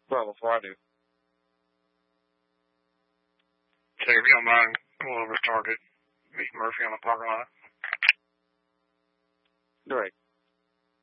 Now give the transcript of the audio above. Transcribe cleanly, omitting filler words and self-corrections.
Well, before I do. So if you don't mind, we'll over Target. Meet Murphy on the parking lot. Right.